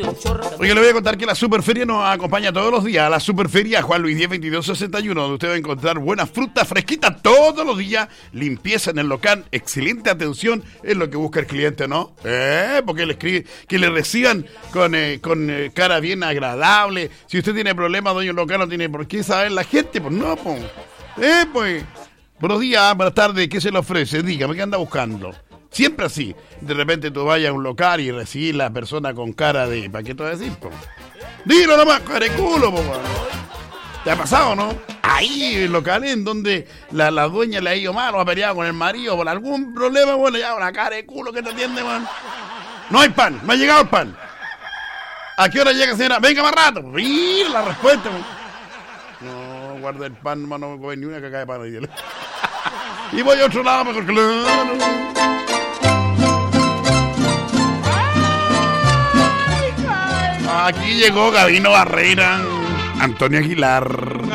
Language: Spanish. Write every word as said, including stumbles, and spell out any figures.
Oye, le voy a contar que la Superferia nos acompaña todos los días. La Superferia Juan Luis diez veintidós sesenta y uno, donde usted va a encontrar buena fruta fresquita todos los días, limpieza en el local, excelente atención, es lo que busca el cliente, ¿no? Eh, porque le escribe, que le reciban con, eh, con eh, cara bien agradable. Si usted tiene problemas, dueño local, no tiene por qué saber la gente, pues no, pues. Eh, pues. Buenos días, buenas tardes, ¿qué se le ofrece? Dígame, ¿qué anda buscando? Siempre así. De repente tú vayas a un local y recibís la persona con cara de... ¿Para qué te voy a decir, po? Dilo nomás, cara de culo, po. ¿Te ha pasado, no? Ahí, en locales en donde la, la dueña le ha ido mal o ha peleado con el marido por algún problema, bueno, ya una cara de culo que te atiende, man. No hay pan, no ha llegado el pan. ¿A qué hora llega, señora? Venga más rato. Mira la respuesta, man. No, guarda el pan, man, no me coge ni una caca de pan hoy. Y voy a otro lado mejor que lo... Aquí llegó Gabino Barreira, Antonio Aguilar.